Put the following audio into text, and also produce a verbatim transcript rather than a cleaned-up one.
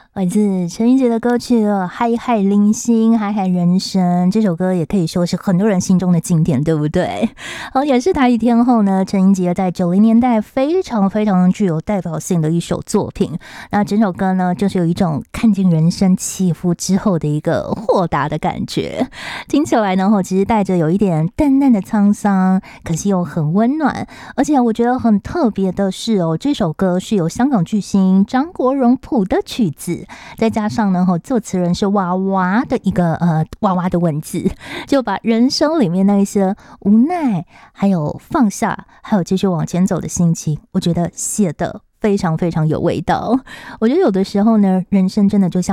来自陈奕杰的歌曲《嗨嗨零星嗨嗨人生》，这首歌也可以说是很多人心中的经典，对不对？好，也是台语天后呢，陈奕杰在九零年代非常非常具有代表性的一首作品。那整首歌呢，就是有一种看见人生起伏之后的一个豁达的感觉，听起来呢，其实带着有一点淡淡的沧桑，可是又很温暖。而且我觉得很特别的是哦，这首歌是由香港巨星张国荣谱的曲子，再加上呢，作词人是娃娃的一个呃娃娃的文字，就把人生里面那一些无奈，还有放下，还有继续往前走的心情，我觉得写的非常非常有味道。我觉得有的时候呢，人生真的就像